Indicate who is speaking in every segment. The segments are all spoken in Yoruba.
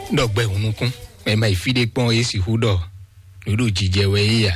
Speaker 1: dogbe hunukun me mai fide pon esi hudo lórí jíjẹwẹ yíyà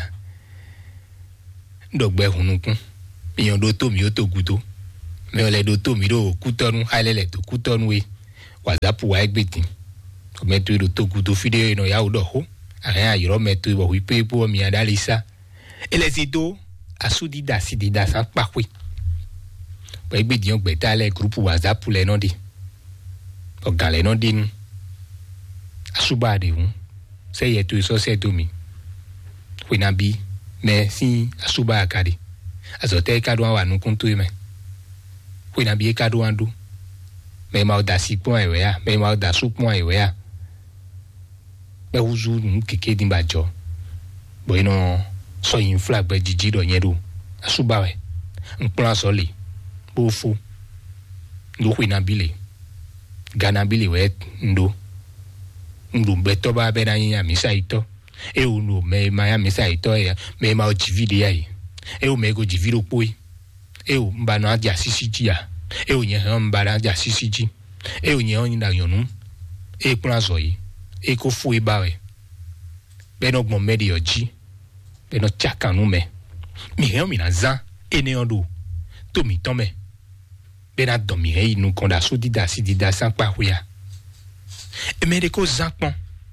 Speaker 1: dogbe hunukun eyan do to mi o to guto me ole do to mi do kutonu halele to kutonu we WhatsApp wa egbetin o meto do to guto fide no ya udo ho aya yiro meto bo wi pe po mi adalisa elesido asudida sidida san pape po egbedin ogbeta le group WhatsApp le no de ọ̀gá le no de nu asuba de hun se ye to so se to mi wina bi me si asuba akade azote ka do wa nu kun to me wina bi ka do andu me ma da si pon ewe ya me ma da su pon ewe ya be uzu nu keke din bajo bo ino so yin flag be jiji do yen do asuba we nplan so le bo fo ndo wina bi le gana bi le we ndo beto ba be na yin amisa ito e o no me ma amisa ito ya me ma o jivide ya e o me go jiviro poi e o mba na aja sisiji ya e o yen han mba na aja sisiji e o yen on da yonu e plan so yi e ko fu e ba we be no gbon me de oji be no chaka nu me mi he mi na zan e ne ondo to mi ton me be na do mi he inu kon da so dida si dida san pa hu ya e mediko zankpon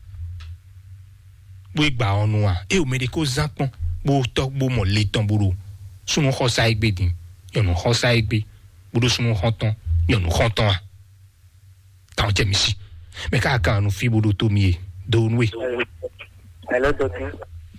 Speaker 1: bo igba onu a e o mediko zankpon bo to bo mo le ton buru sunu khosa igbedin yonu khosa igbe buru sunu khonton yonu khonton a tan jemisi me ka kan nu fi buru to mi do nwe
Speaker 2: hello docteur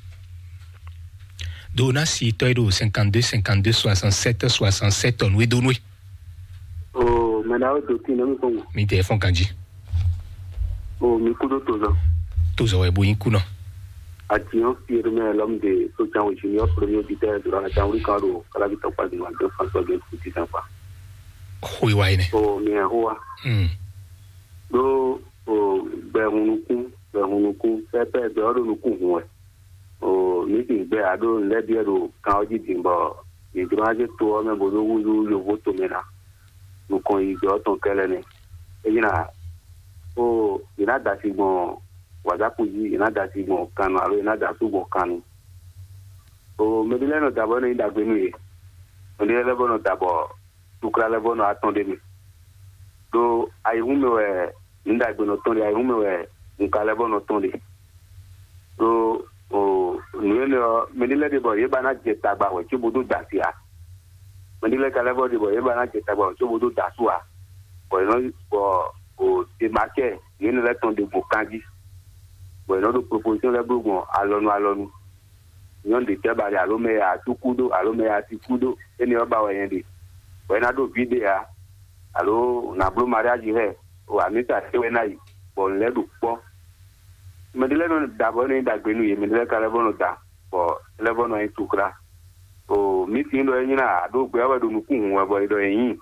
Speaker 1: dona si to do 52 52 67 67 on we do nwe
Speaker 2: oh mana o docteur no mi ko
Speaker 1: mi telefon kanji
Speaker 2: oh mi kudo
Speaker 1: tozo e boyin kuna
Speaker 2: atiyon firme l'homme de Sojan Junior premier auditeur durant la temps Ricardo kala vita kwa di wando François de Petit Samba
Speaker 1: hui wa ine
Speaker 2: oh mi hoa do oh behunuku pepe de odo nuku huwe oh mi ti be ado le bi ado kan oji dimbo e diraje to o me bodo wuyu yo voto mena no kon ijo ton kelene ejina oh ina da si gbon WhatsApp yi ina da si gbon kanu aro ina da su gbon kanu oh medile no dabo ni dagbe nu ye medile lebo no dabo tukra lebo no atonde mi do ai hume we ndagbe no tonde ai hume we nka lebo no tonde do oh no medile de bo ye bana jeta gba we chubudu dasia medile ka lebo de bo ye bana jeta gba we chubudu dasua bo no bo o te marqué yene le ton de bokanji bueno do proposition le bogon alonu yon de teba ya lo me ya tukudo alo me ya tikudo eni oba wa yende bueno do video alo na blo mariage he o amita tewe na yi bon le do po me dile no dabo ni dagbe nu ye me dile ka le bono da bo le bono en tukra o mi tin do yina do gbe wa do nu kun wa bo do yin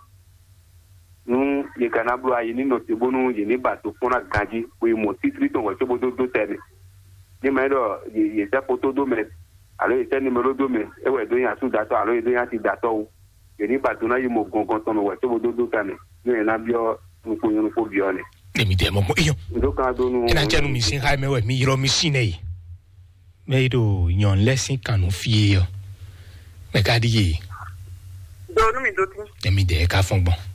Speaker 2: nu ye kana blo ayi ni no te bonu ye ni ba to fona ganji we mo titri ton wa to bodo do tele ni me do ye se photo do me alo ye se numero do me e we do yan su dato alo ye do yan ti dato o ye ni ba to na ye mo gongon ton wa to bodo do tane ni na bio nu ko bio ne
Speaker 1: mi de mo iyo
Speaker 2: do ka do nu
Speaker 1: ina jenu mi sin ha me we mi yiro mi sin e me do yon lesson kanu fie yo me ka di ye
Speaker 3: do nu mi do ti
Speaker 1: mi de ka fon gbon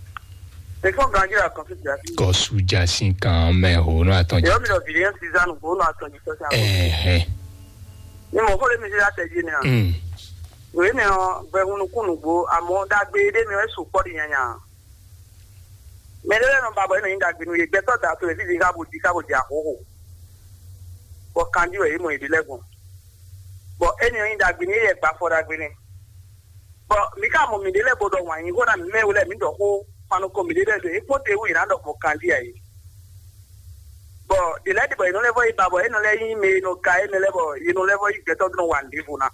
Speaker 3: e fo ganji la kan fi ja si
Speaker 1: ko suja sin kan me ho no atonji
Speaker 3: yo mi lo billion season go no atonji so sa ni mo ko le mi se la teji ni an we ni o be hunu kunu go amo da gbe de mi o so po di yanya me le no babo eno yin da gbe nu ye gbe to da to e fi ka bo di ahoho bo kanji we mo idilegun bo eni yin da gbe ni ye gba fo da gbe ni bo mi ka mo mi dele bodo wan yin go na me wole mi do ko panu ko mi dele de ipo te wi na do ko kanji ayi bo the lady boy no level babo eno le yin me no ka eno level you no level you get no one live na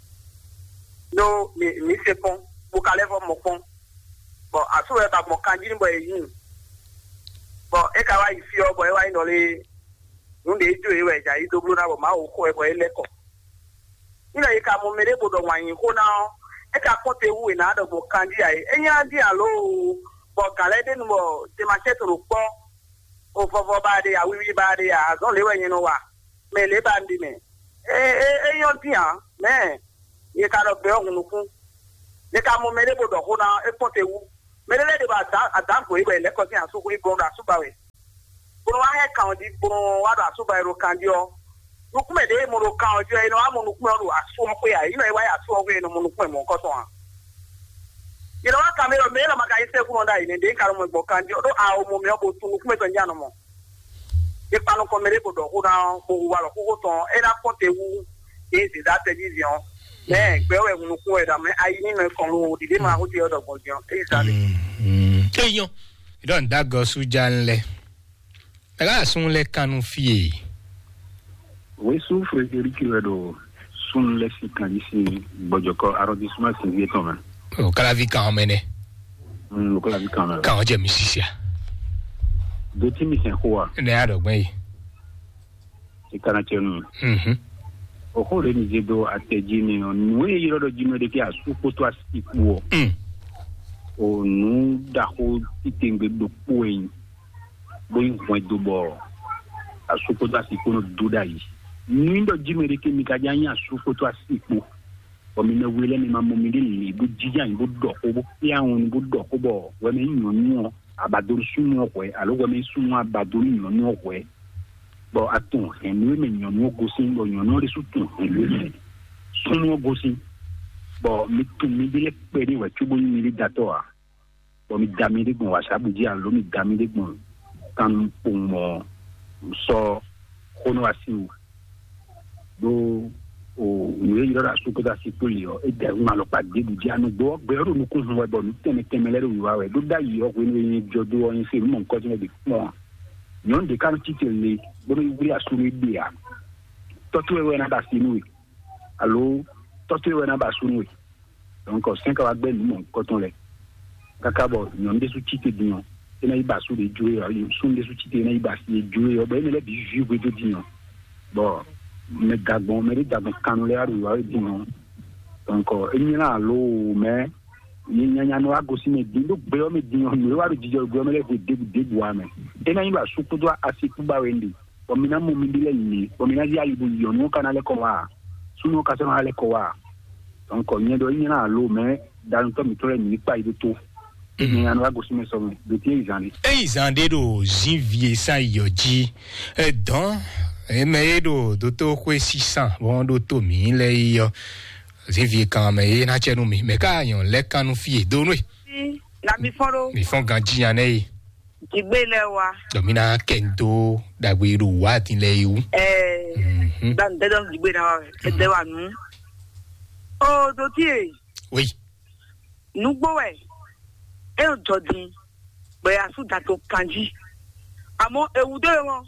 Speaker 3: no mi se pon bu ka level mo pon bo asu e ba mo kanji ni boy yin bo e ka wa ifi o boy wa ino le nde ejo e we ja i do blu na bo ma o ko e boy leko ina yi ka mo mere bodo wan yin ko na e ka ko te wu na do bo kanji ayi enya di alo bo kale de no te ma se to ro po o fofo ba de awi ba de a zo le wen no wa me le ba ndi me yon ti an me ye ka do be onukun le ka mo me le bodo ko na e pote wu me le de ba atan ko ibe le ko ti an so ko ibo da su ba we ko wa he kan di ko wa da su ba ro kan di o nuku me de mo ro kan o je ino amu nuku ro asu mo ko ya ino e wa ya asu o we no mo nuku mo ko so an ino wa ka me lo maka ise ku no da ine de ka mo gbo kan di o do a o mo me o bo tu nuku me to nja no mo e pa no ko me le bodo ko na ko wa lo ko ton e na pote wu e da television gbewe nuku e da me ayi ni no kon lo di ma ho ti odo gbojo e sale
Speaker 1: eyan don dago suja nle daga sun le kanu fie
Speaker 4: we su Frederic Wedo sun le si kan isi bojoko arrondissement Singie Thomas
Speaker 1: o kala vi kan mene
Speaker 4: o kala vi kan
Speaker 1: kan o je mi sisia
Speaker 4: de ti mi sen ko wa
Speaker 1: ne adogban yi
Speaker 4: e kana chenu o ko le ni jedo ateji ni on we yiro do jino de ki asu ko to asiku o nu da ko itengbe do poin boyin point do bo asu ko to asiku no duda yi ni ndo jino de ki mi ka janya asu ko to asiku o mi ne wele ni mamu mi li bu jijan bu do ko bu ya un bu do ko bo we mi nyonyo abaduru sumu ko alo we mi sumu abaduru nyonyo ko bon attends en nous mais nous gosi bon nous les soutons nous gosi bon mi tu mi dile pedi wa tu bon mi dato bon mi damide bon wa sabu di alo mi damide bon kan pour so kono asiu do o ni yoro asu ko da sipolio e de ma lo pa de di anu do gbero nu kun wa bon teme temele wi wa we do da yi o ko ni jodo o yin se mo nko ti de mo non de kan titele bono yuri asuni dia totu ewe na basinu allo totu ewe na basunu donc 5 wa gbe ni mo koton le kakabo non de su tite dion ena ibasu de jouer sun de su tite na ibasi jouer o be le bi jouer de dion bon me dagbon me dagbon kanu le aru wa dion donc eni na lo me ni nyanya no agosi me dindo gbe o me dion no wa dijo gbe o me le de wa me ena ibasu ko do asiku ba wendi omina mo mindile ni omina ya libu yo no kana le ko wa sunu ka so na le ko wa donc nyedo nyina lo me dan to mi tore ni pa ido to ni anu agosi me so me de ti izande
Speaker 1: do janvier sa yoji don me do to ko 600 bon do to mi le yo janvier kan me na chenu mi me ka yan le kanu fie do no
Speaker 3: la mi fon
Speaker 1: ganji ane
Speaker 3: Igbele wa.
Speaker 1: Domina kendo dagberu wa tin le yu.
Speaker 3: Dan de don igbe na wa. De wa nu. O do ti e.
Speaker 1: Oui.
Speaker 3: Nu gbo we. E o jodin. Be asu da to kanji. Amo ewu de won.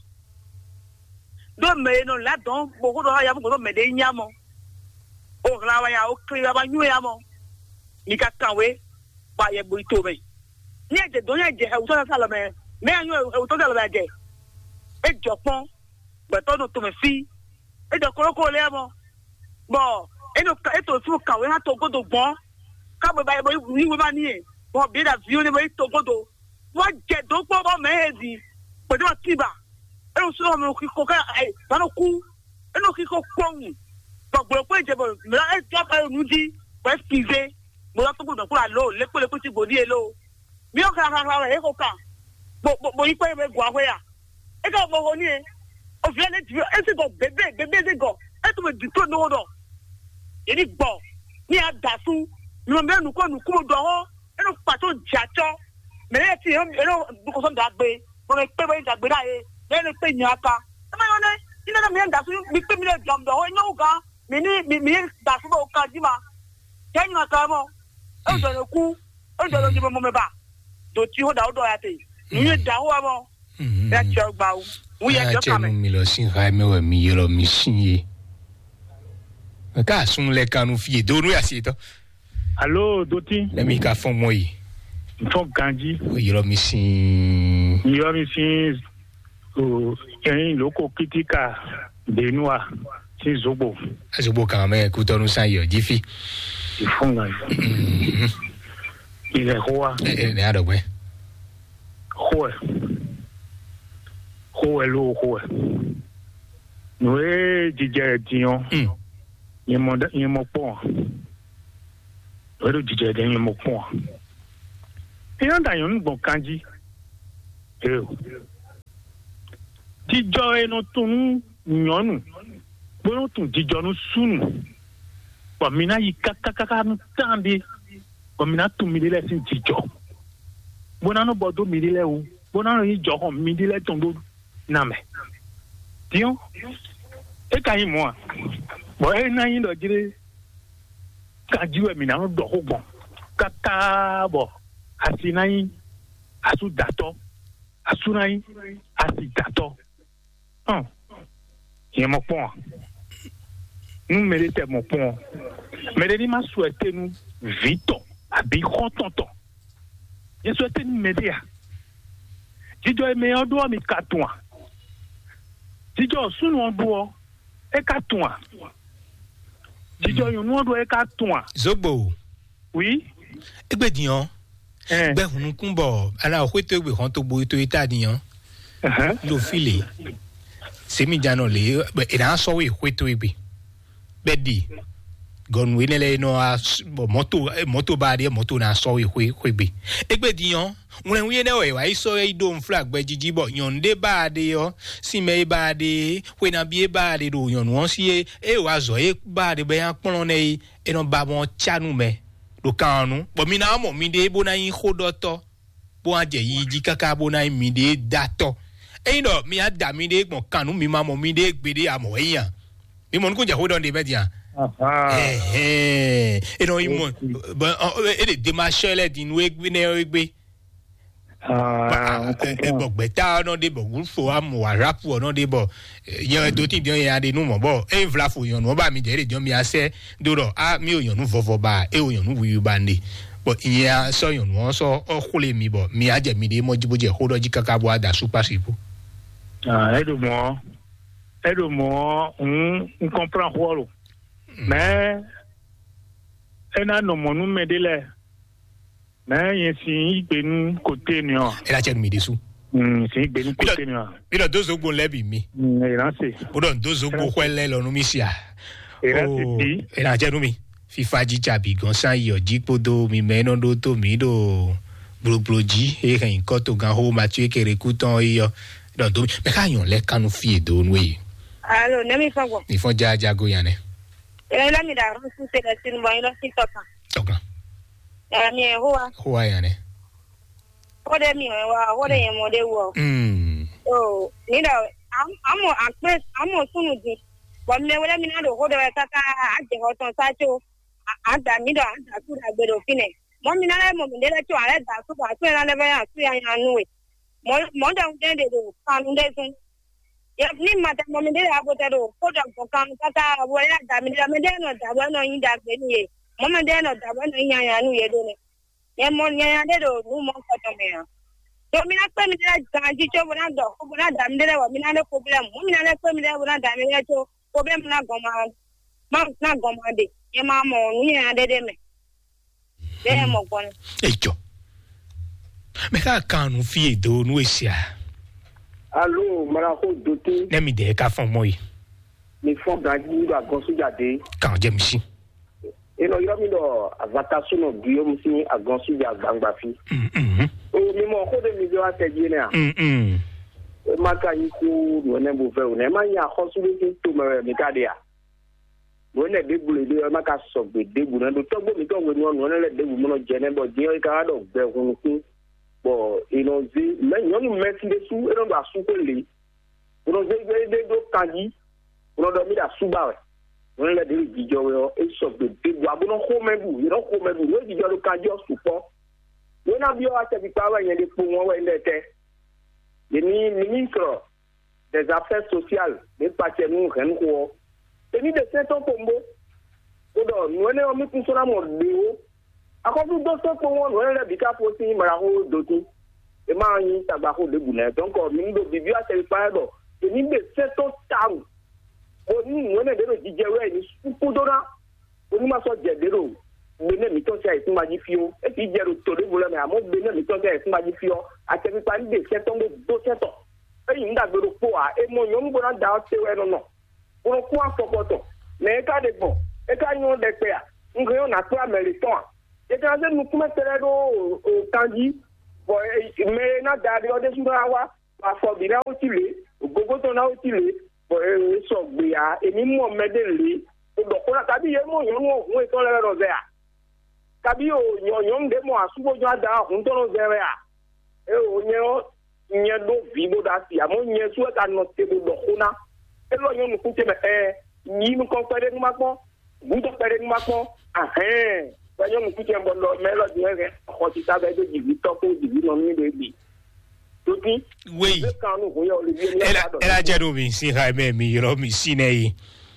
Speaker 3: Do me no la don bo ko do ya mo do me de nyamo. O la wa ya o kri wa nyu ya mo. Ni ka kanwe ba ye bo ito me. Ni eje do ni eje e uto sala me anyo e uto sala be je e jopon be to no to me fi e de koroko le mo bo e no e to fu ka we ha to godo gbon ka be ba ni we ba ni e bo bi da view ni we to godo wo je do po bo me ezi po do tiba e o so mo ki ko ka e ba no ku e no ki ko pon bo gbo po je bo me la e to pa nu di we fize mo la to godo ko la lo le po ti go ni e lo mi o ka e ko ka bo ipe me gwa we ya e ka mo ho ni e o fi le ti e se go bebe se go e to me di to no do e ni gbo ni a da su mi me nu ko do ho e no pa to jacho me le ti e no ko so da gbe mo me pe da gbe da e le pe nya aka e ma yo ne ina na me da su mi pe mi le jam do ho nyu ga mi da su do ka ji ma je nya ka mo e do ku e do ji mo me ba do ti ho da do ya te ni da ho mo ya che gba wo ye jo ka me
Speaker 1: mi lo sin ha me we mi yoro mi sin ye ka sun le kanu fie do no ya si to
Speaker 4: allo doti
Speaker 1: le mi ka fon mo yi
Speaker 4: fon kanji
Speaker 1: yoro mi sin
Speaker 4: o yin loko kritika de noa ti zobo
Speaker 1: kan me ku to nu san yo ji fi
Speaker 4: ifunga ile hoa
Speaker 1: ne ado gbe
Speaker 4: hoa Hello, nous DJ Dion. Il mon point. Le DJ Dion mon point. Et on a un bon kanji. Dijo e no tunu nyonu. Bono tun dijo no sunu. Wa mina yi kakakaka no tambi. Wa mina tu midile sin dijo. Bona no bodo midile u. Bona no yi jo midile tondo name. Dion. E kai mo. Bo e na yin do jire. Ka jiwe mina no do hogbon. Kaka bo. Asinai asu dato. Asunai asi dato. Il mon point. Nous méritons mon point. Mais les m'a souhaité nous vite, à bien tonton. Je souhaite nous m'aider. Je dois aimer en dehors, mais 4 mois. Je dois sous nous en dehors, et 4 mois. Je dois nous en dehors, et 4 mois.
Speaker 1: Zobo.
Speaker 4: Oui.
Speaker 1: Eh bien, Dion. Ben, nous combat. Alors, où est-ce que vous rentrez au bout de l'état, Dion? Le filet. C'est mi jano le e na so we hweto ibi bedi gon we le no a moto ba de moto na so we hwebi egbe diyan won we ne we wa iso e do flag gbe jiji bo yonde ba de yo si me ba de we na bi ba de do yon won si e wa zo e ba de be an pon ne e no ba bon chanu me do kanu bo mi na mo mi de bo na yin khodoto bo aje yi ji kaka bo na mi de dato. Et non, mi a damidé mon canou, mi maman midé, bédé à moyen. Mi mon coup, j'ai rodé des médias. Et non, il m'a. Et les démarches, les dinoué, guinéoïbé. Bon, bêta, non, des bon, faut à moi, rap ou non, des bon. Il y a d'autres qui ont des noms, bon, et voilà, faut y en avoir, mi dit, il y a assez d'euro. Ah, mi y en a vovo ba, et y en a oui, bandé. Bon, il y a ça, y en a ça, oh, roulé mi bon, mi a dit, mi dit, moi, j'ai rodé du cacabois da soupa sipo.
Speaker 4: Aide-moi, on comprend quoi. Mais, elle a non mon nom là. Mais il y a si ben côté noir.
Speaker 1: Elle a tenu mi dessous.
Speaker 4: Si ben côté noir.
Speaker 1: Il a 2 secondes lebi mi.
Speaker 4: Il a c'est.
Speaker 1: Pour 2 secondes quoi là l'on mi sia.
Speaker 4: Elle a c'est.
Speaker 1: Elle a tenu mi. Fifa ji chabi gonsan yo jikodo mi meno do to mi do blobloji e ren ko to gan ho Mathieu Kerekuton yo. Donc, mais quand on les canons fiers de nous,
Speaker 5: alors, ne me fais pas.
Speaker 1: Il faut déjà jago yane.
Speaker 5: Et là, il a reçu cette scène, il a fait ça.
Speaker 1: Ok.
Speaker 5: Mais
Speaker 1: hoa yane.
Speaker 5: What am I? What am I? Oh, you know, I'm soon. But me, what I mean, I don't hold a tata at the hot on Sacho. And I need a good bit of finish. Mommy, I'm a minute to add that super. I never asked you, I know it. More than they do, foundation. If you matter, Mommy, they have got a photo for Kata, where I mean, that one in that way. Mama, they're not that one in Yanu, doing it. Then one year, they don't do more for me. So, me not tell me that I teach over and dog, who not done there, or me not a problem. Women are not there, when I damage to problem not go on. Mom's not go on. Your mamma, we are dead. They are more one.
Speaker 1: Mais quand nous fions de nous ici.
Speaker 2: Allô, Marako Doté.
Speaker 1: N'aime des cas font moi.
Speaker 2: Les fonds d'Agni à Gonsoudade.
Speaker 1: Quand j'aime ici.
Speaker 2: Et non, il y a mis l'avatation de Guillaume Sini à Gonsoudade Bangbafi. Mais mon code de milieu à Tedjena. Makanikou, nous n'avons pas vu. Nous avons consulté tout le monde. Nous avons déboulé de Maka Sobé, déboulé de Togo, mais quand nous avons déboulé de Genève, Dieu est carrément de bon, ils ont dit, mais nous mettons des sous et on doit souper. Nous avons dit, des candis, nous avons mis la souba. Nous avons dit, vidéos et sauf de débois. Nous avons même vous, nous avons même vous, nous avons dit, le candidat support. Nous avons dit, à cette victoire, il y a des poumons, il y a des ministres des Affaires sociales, des partis, nous avons et ni de 7 ans pour moi. Nous avons mis tout ça dans le ako du doso ko won wele bi ka fo si maraho doti e ma yin tabako de bune donc mi do bibi a se pa do e ni be seto taru o ni wona de do jijewe ni supudora o ni ma so je de do bene mi to se ai fun ma ji fio e ti jero to de bule me amo bene mi to se ai fun ma ji fio a te mi pa ni de seto mo do seto
Speaker 6: eyi nda gbero po a e mo nyon bo na da se we no bo ko afopoto me ka de bo e ka nyon de pe a ngo na to american e ka ze nu kuma tere do o kanji bo me na da de o de sura wa afọ bi na o ti le gogo to na o ti le bo e so gbe a emi mo medele o do ko na tabi ye mo nyon o e to le ro ze a tabi o nyon de mo asubo jo ada hun to ro ze a e o nye do vibo da si amo nye su ta no te do khuna e lo nyon ku te me ni mu ko pere ma ko bu to pere ma ko wa nyon ku te mbo lo me lo di re ko ti ta be do ji to ko di no ni de bi to ti
Speaker 1: oui era jero mi si ha me mi ro mi si nei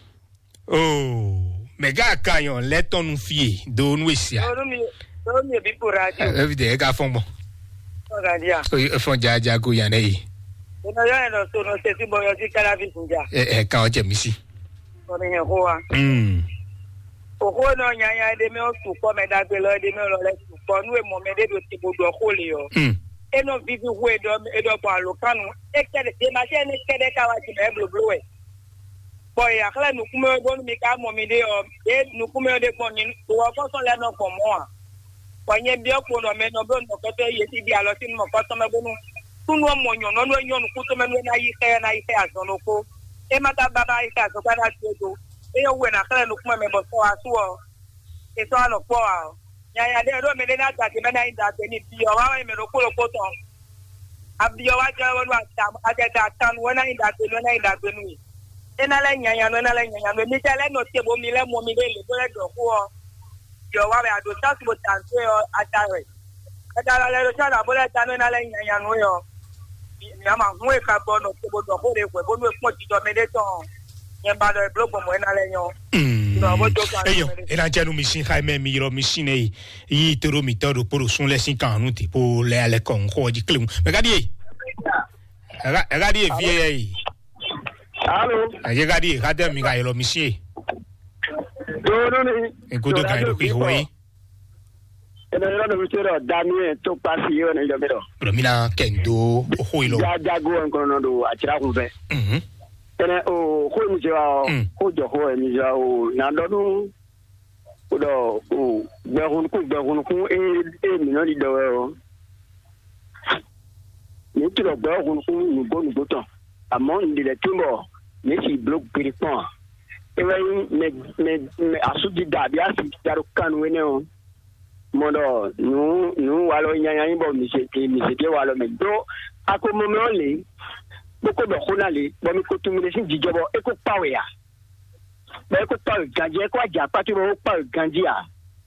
Speaker 1: me ga kayon le ton fie do nu sia
Speaker 3: do mi bi por radio
Speaker 1: evidente ga fon bon
Speaker 3: Radia.
Speaker 1: Fon jaja go yan ei.
Speaker 3: No ya no so no se si boyo si kala vi funja.
Speaker 1: Ka o je mi si.
Speaker 3: Ko ni ho wa. O ko no nya ya de me o su ko me da gbe lo de me lo le su ko nu e mo me de do ti bodo ko le yo. E no vivi ho e do pa lo kanu. E kede de ma se ni kede ka wa ti me blo blo e. Boy akla nu kume go mi ka mo mi de o e nu kume de ko ni o ko so le no ko mo a. Kwanye bi opo no me no bo no ko te ye ti bi alo ti mo ko to me bo nu tunu mo nyon no nyon ku to me na yi se aso ko e mata baba yi ka so kana ti do e yo we na kala no kuma me bo so aso o e so ano po a ya de do me de na ta ti me na inda te ni bi o wa me ro ko to abi o wa ja won wa ta ajeta tan wona inda te no na inda te nu e na le nya no mi te le no te bo mi le mo mi le do ko o yo wa be ado ta bo tan se o atare atara le cha na bo le tan na le yan no yo mi ama hu e ka bo no te bo do ko le ko bo no po ti do me de ton yen ba do e blogo mo na le yan no bo to ka
Speaker 1: eyo era janu mi sin Jaime mi ro mi sin ei yi toro mi todo por sun le sin kan nu ti po le ale kon ko di klem me ga di vie ei
Speaker 6: allo
Speaker 1: aye ga di ga de mi ga ro mi sin
Speaker 6: Écoute,
Speaker 1: quand il oui.
Speaker 6: Et là, le monsieur Damien, tout passe hier, on est jamais là.
Speaker 1: Le mina kendo, hoilo.
Speaker 6: Jago encore non do atira kuve. Tene o ko mi ja ko jo ho mi ja o na do do o berun ku e mi no di do o. Ni ti lo berun ku ni go ton. Amon di le timbo, ni si bloc piripan. me asudi dabi asi jaro kanu wene o modo nu walo nyanya bo mi se walo me do ako mo me ole boko do khonale bo mi ko tumile sin jijobo e ko pawe ya ba ko pawe ganje ko aja pati bo pawe ganjia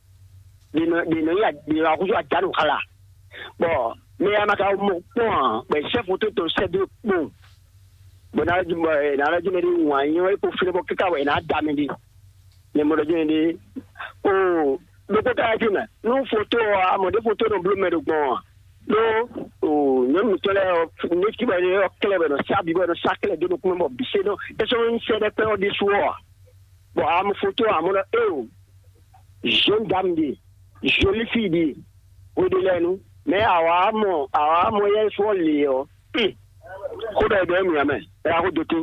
Speaker 6: dino ya di la kujo ajanu khala bo me amaka mo po be chef to se de bon bona na la jumeri wanyo e ko file bo kika we na damindi ne mo jumeri o lo ko ta juma no photo a mo de photo no blue me do gbon no o nyam mi tole ne ki ba ne o klebe no sabi bo no sakle de no ko mo bise no e so n se de pe o di suo bo am photo a mo no jeune dame di jolie fille di o de lenu me awa mo ye so le o koda be mi amen ya ko dotu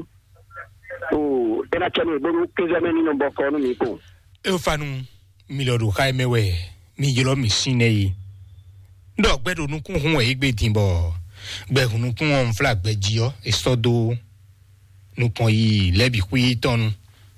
Speaker 6: o ena chanu bo ke zameni no boko no mi ko
Speaker 1: e fanu mi lo do Jaime we mi jelo mi sinei ndo gbedo nu kun hun e gbe dinbo gbe hun kun on flag gbe jio e sodo nu pon yi lebi kwi tonu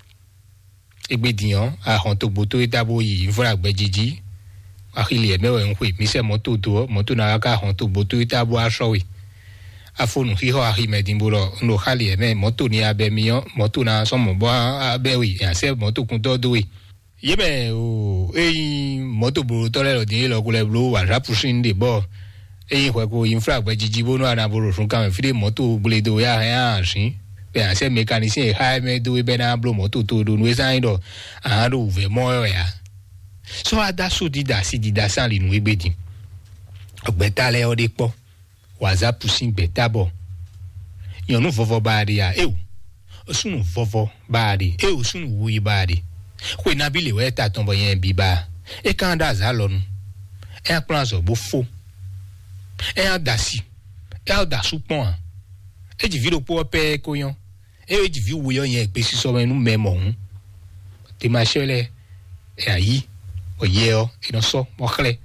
Speaker 1: egbe diyan a hon to gboto itabo yi flag gbe jiji akili e mewe nkwe mi se moto na ka hon to gboto itabo aso we afonu hiho ahimedimburo no khali eme moto ni abemiyo moto na somo bo abewi ase moto kun todo we yebe o moto buru tole lo din lo kule blu wa rapusin de bo hwe ko infra gbe jijibo no ana buru sun kan fi moto gledo ya sin be ase mechanicien Jaime do be na blu moto to do no san do aro ve mo ya so ada so dida san li nu egbedin ogbetale o de po waza pusin betabo yonu vovo badi ya osunu vovo badi osunu wuyi badi kwe nabile we ta tombo yen biba e kanda za lonu e plan so bo fo e adasi e adasu pon e ji video po pe ko yon e ji vi wo yon yen pe si so menu memo hun te ma chele e ayi o ye o e no so mo kle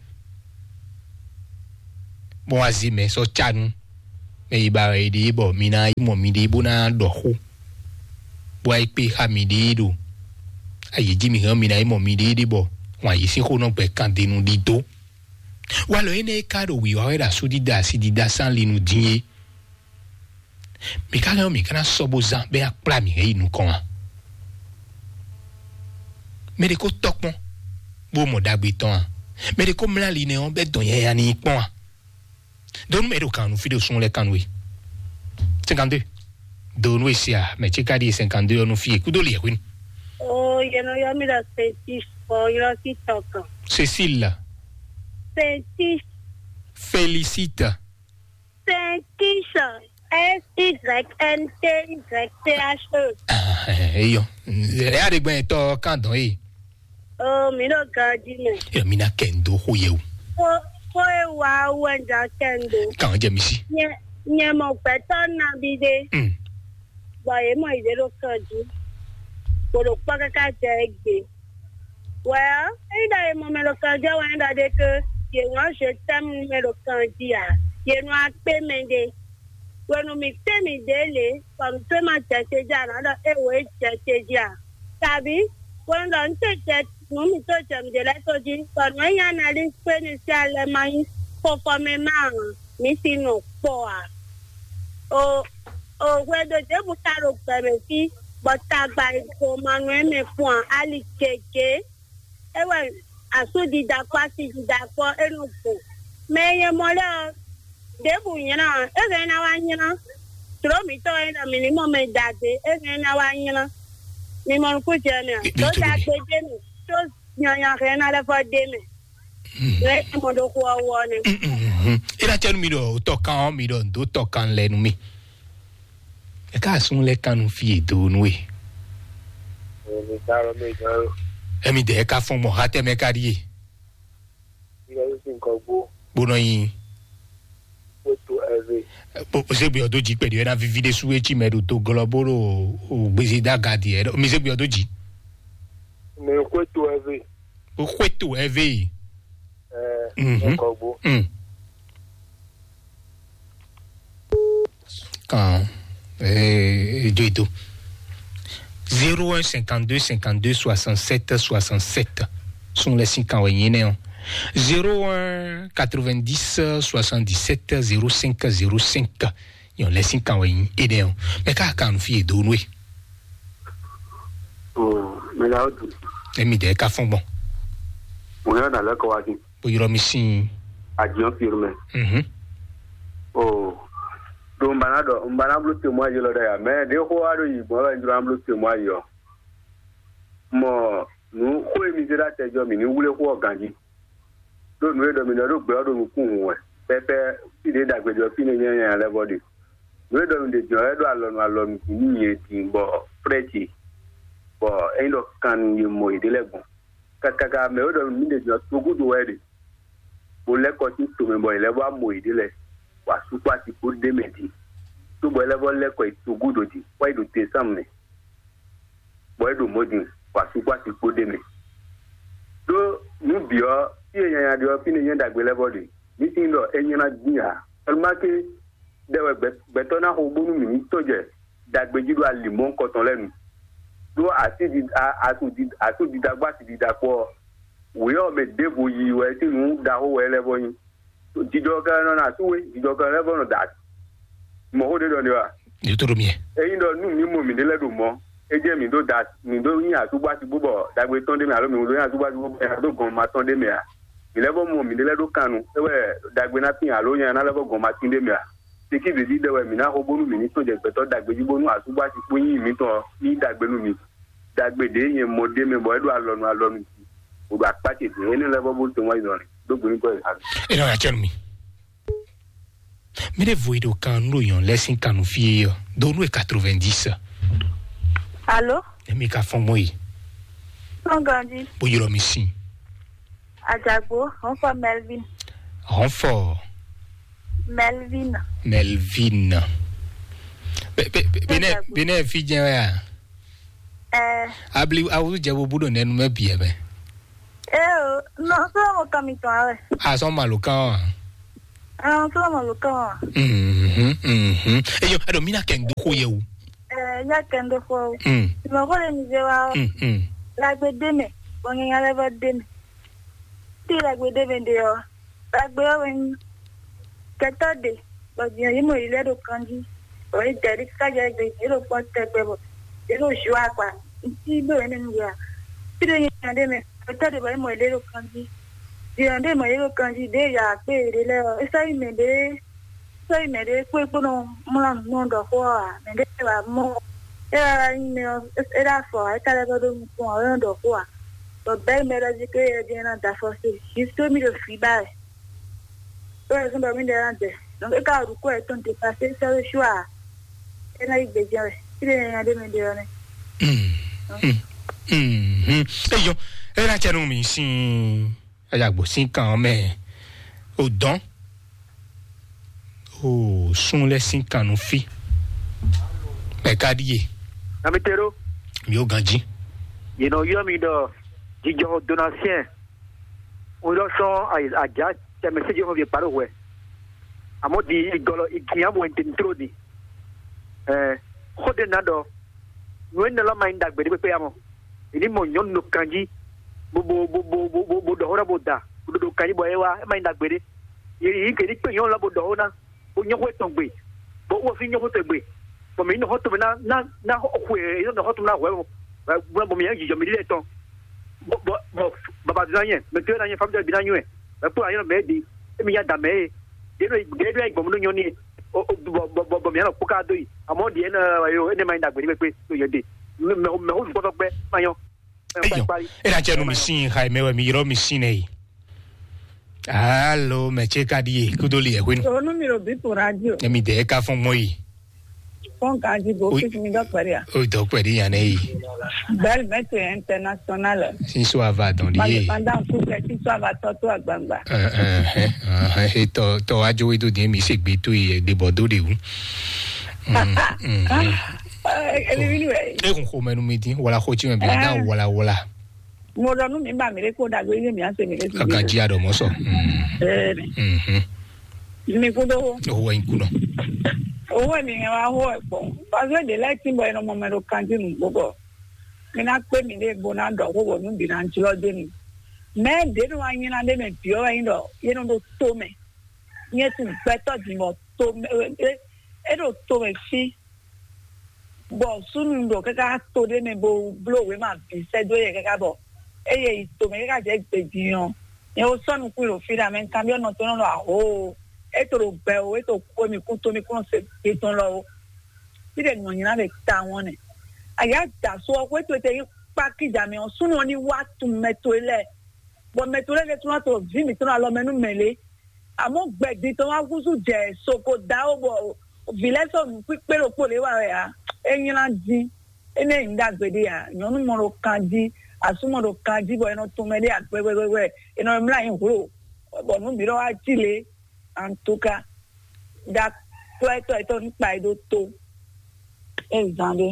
Speaker 1: bon azime so chanu me iba e di bo mina mo mi di bona do ho bo ai pe ha mi di do ayi ji mi ha mina mo mi di bo wa yi si ko no pe kan de nu di to wa lo ene ka do wi wa era su di da si di da san li nu dinye mi ka lo mi kana so bo zan be akpla mi e nu kon a me de ko tok mo bo mo dagbe ton me de ko mla li ne on be don ye ya ni pon a don me do kan nu fi de son le kan we 52 don we sia me chika di 52 no fi ku do li e
Speaker 5: oh you know you me da Fetis for you see talk
Speaker 1: Cécile
Speaker 5: Fetis
Speaker 1: Félicite
Speaker 5: Fetis S-Y-N-T-Y-T-H-E
Speaker 1: yo e a de gben to kan don e
Speaker 5: oh mi no ga di me
Speaker 1: e mi na kendo ho ye o
Speaker 5: wa wenda kendo
Speaker 1: kan je mi si
Speaker 5: nye mo peton na bide ba e mo ide lo kaji poro pa ka jegbe well ida e mo me lo kaji wa enda de ke ye won se tem me lo kaji a ye no a pe me de wonu mi pe mi dele pam pe ma tete ja na da e we tete ja tabi won don tete mo mi to jam de la to ji pam ya na li pe ni sale mai for me ma mi si no po a o wedo de butaro pere fi botagba ko manu me fun ali keke ewe asudi da kwasi da ko enupo meye mole de bu yana ege na wanyina tro mi to ina minimum me dade ege na wanyina ni mon ku jena to da gbe mi to nyanya re na le fo de mi le mo do ko woni
Speaker 1: ira tenu mi do to kan mi do to kan lenu mi e ka sun le kanu fi do nu e
Speaker 2: mi taro me jo
Speaker 1: e mi de ka fun mo ha te me kariye
Speaker 2: yo sin ko bo
Speaker 1: bono yin
Speaker 2: to eve
Speaker 1: po se bi odoji pe de na vi vide su echi me do to globoro o gbese da gadi e mi se bi odoji
Speaker 2: me ko to eve
Speaker 1: o kweto eve
Speaker 2: ko bo
Speaker 1: quand Joito 01 52 52 67 67 sont les 5 ans 01 90 77 05 05 yon les 5 ans et mais quand nous fi do nous
Speaker 2: mais là tout
Speaker 1: et mi de ka fon bon
Speaker 2: on est dans le quoi qui
Speaker 1: pour y remercier
Speaker 2: adieu firme oh donc mbana bloqué moi je le dis mais de ko ado yi bo la ndra bloqué moi yo mo nu ko mi de la tejo mi ni wule ko ganji do nu do mi do gbe do nu kun we pepe ti de dagbe jo fi ni yan le body nu do mi de jo e do alonu ni yen ti bo prechi bo endo kan yi mo ide legun kaka me do mi de jo to good we bo le ko ti to me bo ile wa mo ide le wa supa ti ko de meti to bo le ko to good odi why do te samne boy do modin wa supa ti ko de me do nu bio ti yan de opini yan dagbe le body ni tin do enyin na dia almake de we beto na ho bonu mi to je dagbe jidu alimon koton lenu do ati di dagba ti di dapo we o me devo yi we ti nu da ho we le boyin jijo kan na suwe jijo kan le bono dat mo ho de do ni wa
Speaker 1: ni to mi
Speaker 2: eyin do nu mi mo mi de le do mo eje mi do dat mi do yin asugba ti bubo dagbe ton de mi alo mi do yin asugba ti bubo e do gon ma ton de mi a mi le bo mo mi de le do kanu e we dagbe na pin alo yin na le bo gon ma tin de mi a ti ki bi de we mi na ho bonu mi ni to je beto dagbe jibonu asugba ti po yin mi to ni dagbe nu mi dagbe de yin mo de mi bo e do alonu o ba pati de ni le bo bo to wa yin do gbin ko e ha
Speaker 1: e no ya tell me de voido kan no yon lesson kan fi do no 90
Speaker 5: Allô?
Speaker 1: Mi ka fon moi.
Speaker 5: Non gandi.
Speaker 1: Bo yoro mi si.
Speaker 5: Ajagbo, on for Melvin.
Speaker 1: Renfort.
Speaker 5: Melvin.
Speaker 1: Melvin. Bene Fiji ya. Abli awu jabu budo nenu me bie be.
Speaker 5: No so mo kamito ale.
Speaker 1: So maluka.
Speaker 5: So maluka.
Speaker 1: Eyo ado mina ken do ko yewu.
Speaker 5: Ya ken do ko. Mo ko le mi je wa. La gbe deme, won yan le ba deme. Ti la gbe deme de o. La gbe o en Saturday, but you mo ile do kanji. O e dari ka je gbe ero po te pe bo. Ero shu apa. Ti be ni ya. Ti de yan deme. Saturday ba mo ile do kanji. Di ande mo ile do kanji de ya pe re le o. Isa ime de pe po no mo la mo do ko a. Me de ba mo era for I tell about them around the floor. But by medical again that for she told me to free by. So I remember when they're there. Don't get out of quite on the passage, so sure. And I be there. She didn't do
Speaker 1: it. Yo, era c'era mi sin ayagbo sin kan me o don o sun le sin kanu fi e kadie
Speaker 7: Namitero
Speaker 1: mi ganji
Speaker 7: you know mi do jijo donation o lo so aja te message ho vi paro we amo di igolo ikiya mo intro di khode na do wen la mai ndak be pe amo ini mo nyon no kanji bo do hora boda do kanji bo ewa mai ndak be yi ke ni pe yon la bo do na bo nyo ho tongbe bo wo fi nyo ho tongbe bo mi no ho to na ho kwe yo no ho to na we bo mi yi jo mi le ton bo baba zanye me te na yen fam de bi na nyu e po ayo me di mi ya da me de bo mo no ni bo mi na po ka do yi amo di na yo ene mai ndak be pe to yo de me ho ko pe mayo
Speaker 1: era c'era mi sin Jaime we mi ro mi sin ei. Allo me cheka di kudoli e kwenu.
Speaker 8: So no mi ro bi po radio.
Speaker 1: E mi de ka fun mo yi.
Speaker 8: Fon ka ji go fi mi do peria.
Speaker 1: O do peri yan ei.
Speaker 8: Bel mete international.
Speaker 1: Sin so ava don li.
Speaker 8: Pendant tout que tu sois va toto agbangba.
Speaker 1: E to ajo we do di mi se gbe to e de bodo de wu.
Speaker 8: Anyway.
Speaker 1: E kun ko menu mi din wala ko ti me bi da wala.
Speaker 8: Mo ro nu mi ba mi re ko da go ile mi ase mi re.
Speaker 1: Kan ji ado mo so.
Speaker 8: Mi ko do.
Speaker 1: O wa inkuno.
Speaker 8: O wa mi wa ho e po. Pa so de like timbo eno mo me ro kan ti nu gogo. Mi na pe mi de bo na do go nu bi na nchilo de ni. Me de no anyi na de me bio yin do. Ye no do to me. Nye tu better di mo to me. E do to me fi. Bo sunu ndo kaka to de me bo blow we ma bi se do ye kaka bo. Eye to me kaka je pe diyan. Ye o sonu ku ro fi da men cambio no to no aho. E to ro be o e to ko mi ku to mi ku se e ton lo. Ti de no yin na le ta won ni. Aya da so ko to te pa ki ja mi o sunu ni wa tu meto ile. Bo meto le tu na to vi mi to na lo menu mele. Amo gbe di to wa kusu je so ko da o bo village of pípẹ́rò pò lè wà rẹ̀ à ẹ̀yin la di ẹ̀nẹ́ ìdàgbèdè à ìyọ̀nù mọ̀rọ̀ kan di àsùnmọ̀rọ̀ kan di bọ̀ ẹ̀nà tó mẹ́lẹ́ àgbẹ̀wẹ̀wẹ̀ ẹ̀nà ìmúlá yìí húrò bọ̀ níbi lọ́wọ́ àjílẹ̀ àǹtókà dá pẹ́ẹ́tọ̀ ẹ̀tọ́ nípa èdò tó ẹ̀ zàndé.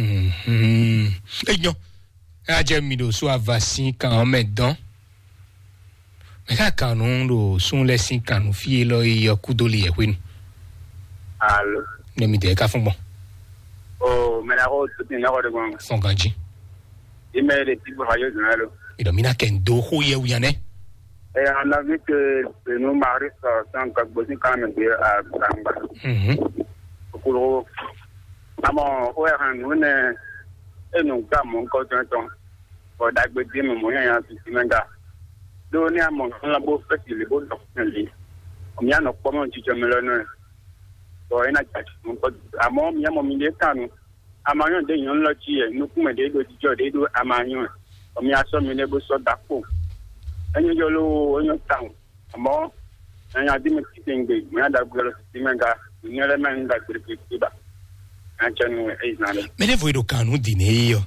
Speaker 1: Ẹ̀yọ́ ẹ̀ ajẹ́ mi lò sún àvàsí kan mẹ́dán mẹ́ka kanu lò sún lẹ́sìn kanu fíye lọ iye kúdólì ẹ̀ wẹ́nu.
Speaker 6: Allo.
Speaker 1: Ne mi de ka fun bon.
Speaker 6: Oh, me la ho tu ni la ho de bon.
Speaker 1: Fon ganji.
Speaker 6: I me de ti bo ha yo zalo.
Speaker 1: I do mina ken do ho ye uyane.
Speaker 6: On a vu que nous maris sans que bosin quand même à Gamba. Pour amo o han une e no ga mon ko ton o da gbe di mo yan yan ti menga. Do ni amo la bo feti le bo do li. O mi ano po mo ti jo me lo no. So ina jaji amo mi amo mi le kanu amayon de yon lo ti e nuku me de do ti jo de do amayon o mi aso mi le bo so dapo enyo yo lo onyo tan amo anya di mi ti ngbe mi ada gbero ti menga ni le men da gbere ti ba anchanu e na le
Speaker 1: me le voido kanu dine yo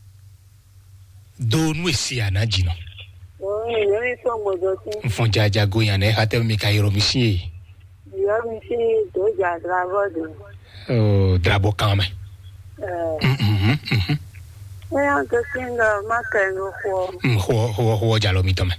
Speaker 1: do nu esi anaji no
Speaker 5: yo ni so mojo ti
Speaker 1: fon jaja go yan e hate mi ka yoro mi si
Speaker 5: yo mi si do ja travel
Speaker 1: drabo quand même.
Speaker 5: Ya to singa makano ko.
Speaker 1: Ho jalo mi tome.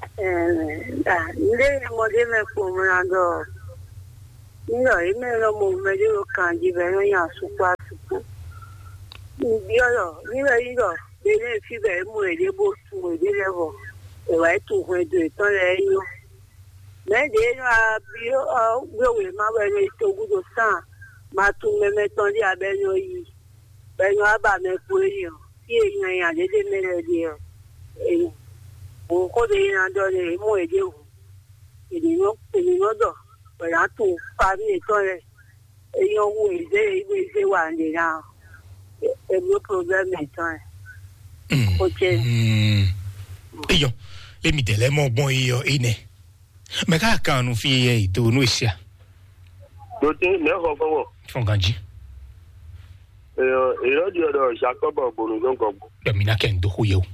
Speaker 5: Nde mo de me ko mrando. Nilo ime lo mo me yo kanji be no ya supa supa. Nilo ele fi be mo ele bo tu ele levo. E wa tu ho de ton le yo. Me de no abi we ma we ni to gudo san. Ma tu me ton di abeno yi. Be no aba me ku yo. Tí èèyàn yàn dédé mẹ́rẹ̀ di ọ̀ èèyàn òun kó lè yan àjọ rẹ̀ mú èdè òun ènìyàn dọ̀ pẹ̀lú àtò parí ètò rẹ̀ èèyàn owó ìdé ìwé ìṣe wà nìyà ẹgbẹ́ problem ètò rẹ̀ ó jẹ́.
Speaker 1: èèyàn èmi tẹ̀lé mọ́ ọgbọ́n iyọ̀ ẹ̀nẹ̀ mẹ́ká kanu fi ètò onú ìṣíà.
Speaker 2: lóde mẹ́kọ̀ọ́ fọwọ́.
Speaker 1: fọ̀gànjì.
Speaker 2: èèyàn di ọ̀dọ̀ ìṣàkọ́bọ̀ gbòòrò tó ń kọ̀ gbò.
Speaker 1: Dọ̀mínà kẹ́ńdó kó yẹ o.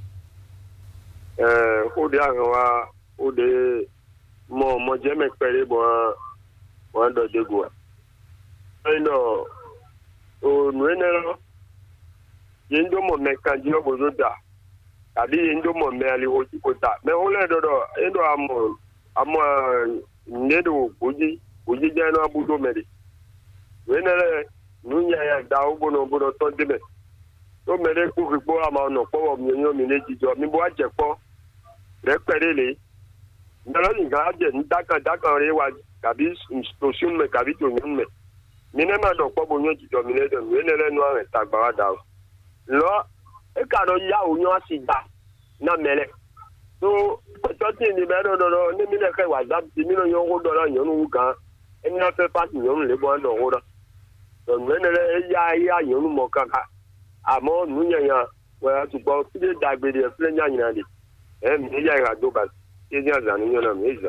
Speaker 2: Ó de àwọn wa ó de mọ jẹ́mẹ̀ pẹ̀lẹ́ bọ̀ wọ́n dọ̀dẹ́gù wa. ẹ̀yin náà ònú ẹ̀ náà yẹn tó mọ̀ mẹ́ka jí ọ̀gbọ̀n tó dà tàbí yẹn tó mọ̀ mẹ́ alẹ́ ojú kò dà mẹ́ ó lẹ́ dọ̀dọ̀ ẹ̀yin náà àmọ́ nílò òjì jẹ́ náà abúlé mẹ́rin. ìwé náà nunya ya da obono to debe to mere ku ripo ama no po mi yan mi leji jo mi bo aje po re perele ndalo ni ga je ndaka re wa kabi institution me kabi to me mi ne ma do po bo yan ji jo mi le do mi le nu an ta gba wa da lo e ka no ya o yan si da na mele so to ti ni be do ni mi le kai wa da mi no yan ko do la yan nu kan eni na fe pa ti yan le bo ndo ho da lọ́nà ya yẹn mọ̀ kankan àmọ́ nùyẹ̀yàn wọ́n á túbọ̀ sílé dàgbére ẹ̀ fúlẹ̀ yàn lè ẹ̀ mi yà ìhà tó bá ṣe ní àzà nìyẹn náà mi ìzà.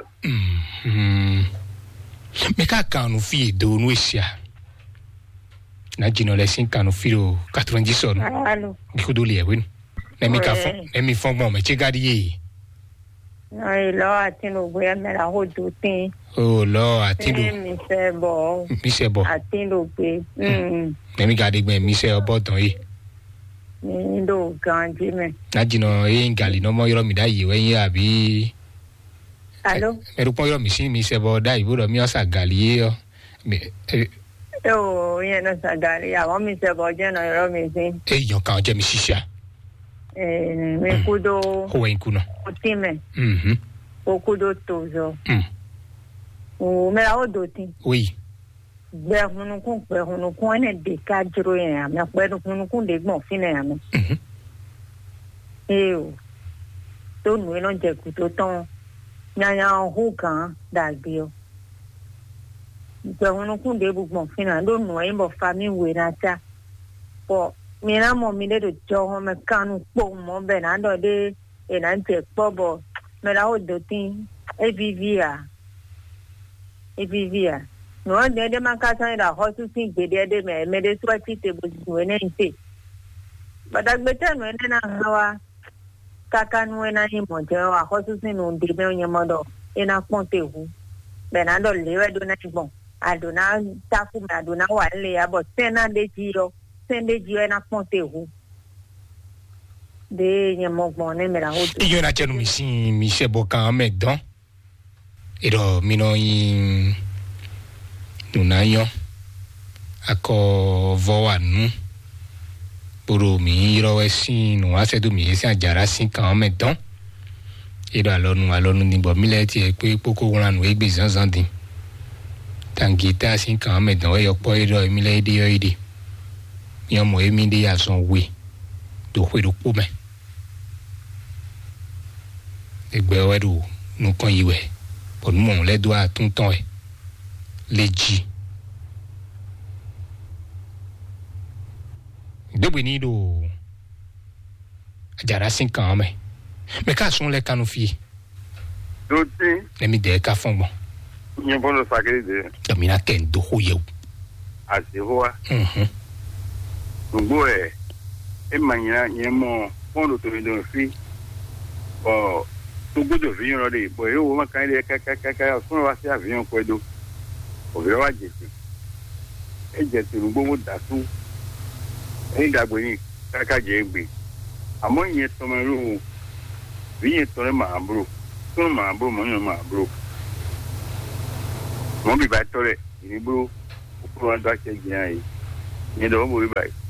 Speaker 1: mẹ́ká kanu fi èdè onú ìṣíà na jìnnà lẹ́sìn kanu fi o 90 sọ̀rọ̀ kíkó tó lè ẹ̀wé nu ẹ̀mí fọ́ngbọ̀n mẹ́tí gádí yé.
Speaker 5: lọ àtinúgbò ẹ mẹ́ra ó dùn tín.
Speaker 1: lọ àtinú.
Speaker 5: mi fẹ́ bọ̀. àtinúgbò.
Speaker 1: ẹ̀mí gàdé gbẹ̀ mi sẹ́ ọbọ̀ tán yìí.
Speaker 5: mi ló gan jí mẹ́.
Speaker 1: lájìnà eyín gàlí náà mọ́ yọrọ mi dá yìí wẹ́yìn àbí.
Speaker 5: alo.
Speaker 1: ẹ̀rù pọ́n yọrọ mi sí mi sẹ́ bọ́ dá ìbúrọ̀ mi ọ̀sà gàlí yé ọ.
Speaker 5: yẹn náà sàgàlí àwọn mi sẹ́ bọ́ jẹ́ náà yọrọ mi sí.
Speaker 1: èèyàn kan jẹ́ mi ṣiṣẹ́.
Speaker 5: mi kudo.
Speaker 1: kó wẹ́yìn kú náà.
Speaker 5: Otime. Okudo tozo. O mera odoti.
Speaker 1: Oui.
Speaker 5: Berhunukun ene de kadro ya me berhunukun de gbon fine ya me. O. To nu eno je ku to ton. Nyanya hu kan dagbe o. Berhunukun de gbon fine do nu e bo fami we na ta. Po mi na mo mi de do jo ho me kanu po mo be na do de enante pobo mera odotin evivia no de makasa ida hosusin gbede de me de swati table we na nte badagbete no ene na hawa kaka nu na ni mo je wa hosusin no de me onye modo ina ponte hu be na do lewe do na gbon adona tafu me adona wa le ya bo sena de jiro na ponte hu de nyamogbo ne mera ho
Speaker 1: iyo na chenu mi se bokan medon ero mino yin nunayo ako vowa nu boro mi iro esin nu asedu mi esi ajara sin kan medon ero alonu ni bo mi le ti e pe poko ran nu egbe zanzan din tangita sin kan medon e yo po ero mi le ide yo ide mi omo emi de ya son we do hwe do po me egbe wedu nukan yiwe ponu mo le do atuntan e leji degbe ni do ajara sin kan me ka sun le kanu fi
Speaker 2: do ti
Speaker 1: emi de ka fongbon
Speaker 2: yin bono sakiri de
Speaker 1: domina ken do hoye
Speaker 2: asihoa ngbo e manya yemo fondo to do fi o to godo fi yin de bo e wo ma kan de ka fun wa si avion ko do o be wa je
Speaker 9: ẹ̀jẹ̀ tòun gbówó dàtú ẹ̀yìn dàgbò yìí kákàjẹ́ gbé àmọ́ ìyẹn tọmọ ẹrú o bí ìyẹn tọrẹ màá búrò tó màá búrò mọ́ yẹn màá búrò mọ́ bíbá tọrẹ ìní búrò òkúrò wọn tó àṣẹ jìnnà yìí ìyẹn dọ̀wọ́ bò bíbá yìí.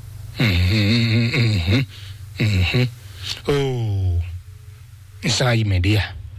Speaker 1: Nsa yi mẹ́díà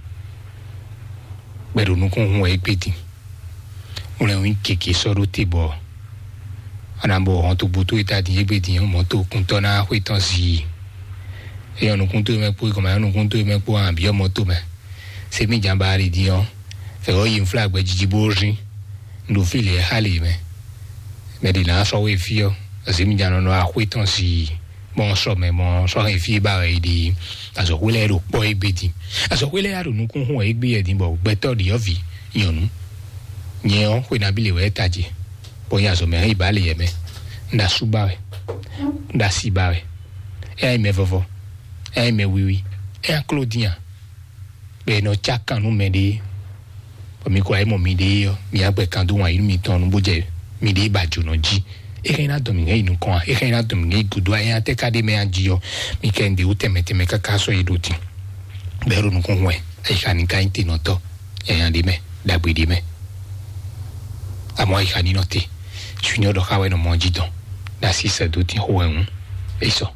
Speaker 1: gbẹ̀rù nukun hun ẹ̀ gbẹ̀dì wọn lẹ́wọ̀n kéèké sọ́dọ̀ tè bọ̀ anambo hɔn to buto ita di ebe di hɔn mɔto kuntɔ na hɔ itɔn si eyɔ nukunto yi mɛ kpo kɔma yɔ nukunto yi mɛ kpo hàn biɔ mɔto mɛ semi dzamba ari di hɔn fɛwɔ yi nfla gbɛ dzidzi bo zi nufi le hali mɛ mɛ di na sɔ wo efi yɔ semi dzanɔ nɔ ahɔ itɔn si mɔ sɔ mɛ mɔ sɔ efi ba yɛ di azɔwele yɛ do kpɔ ebe di azɔwele yɛ do nukun hɔn egbe yɛ di bɔ gbɛtɔ di yɔ vi nyɔnu nyɛ hɔn ko na bi le wɛ ta dzi. Ponya zome hei bali yeme nda subawe nda sibawe me vovo me wiwi Claudia be no chaka no mede o mi kwa mo mi de yo mi agbe kan do wan inu mi ton no boje mi de baju no ji na do mi ngai nu kon na do mi ngai gudu ayan te ka de me anji yo mi ken de utemete me kaka so idoti be ro nu kon we ni kan ti no to yan de me da gbe de me amo ni no te Junior do kawe no monji don. Da si se do ti ho en. Eso.